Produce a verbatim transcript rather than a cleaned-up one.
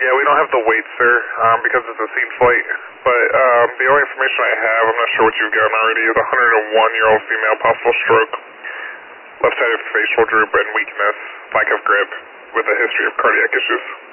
Yeah, we don't have the weight, sir, um, because it's a scene flight. But um, the only information I have, I'm not sure what you've gotten already, is a one hundred one year old female, possible stroke, left-sided facial droop and weakness, lack of grip, with a history of cardiac issues.